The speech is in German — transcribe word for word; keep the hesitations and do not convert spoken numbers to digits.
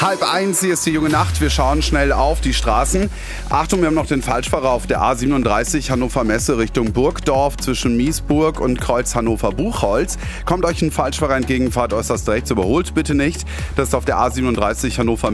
Halb eins, hier ist die junge Nacht. Wir schauen schnell auf die Straßen. Achtung, wir haben noch den Falschfahrer auf der A siebenunddreißig Hannover Messe Richtung Burgdorf zwischen Miesburg und Kreuz Hannover-Buchholz. Kommt euch ein Falschfahrer entgegen, fahrt äußerst rechts, überholt bitte nicht. Das ist auf der A siebenunddreißig Hannover